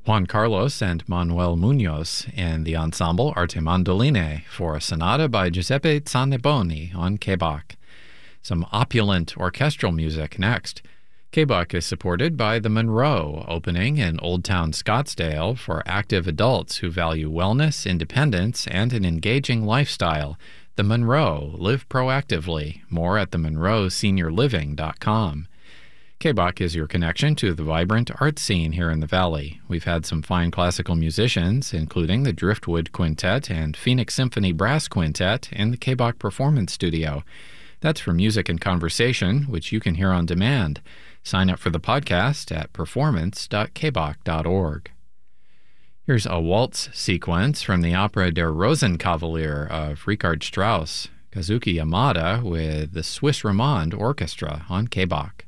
Juan Carlos and Manuel Munoz and the ensemble Arte Mandoline for a sonata by Giuseppe Zanneboni on K-Bach. Some opulent orchestral music next. K-Bach is supported by the Monroe, opening in Old Town Scottsdale for active adults who value wellness, independence, and an engaging lifestyle. The Monroe, live proactively. More at themonroeseniorliving.com. K-Bach is your connection to the vibrant art scene here in the Valley. We've had some fine classical musicians, including the Driftwood Quintet and Phoenix Symphony Brass Quintet in the K-Bach Performance Studio. That's for Music and Conversation, which you can hear on demand. Sign up for the podcast at performance.kbach.org. Here's a waltz sequence from the opera Der Rosenkavalier of Richard Strauss, Kazuki Yamada with the Swiss Romande Orchestra on K-Bach.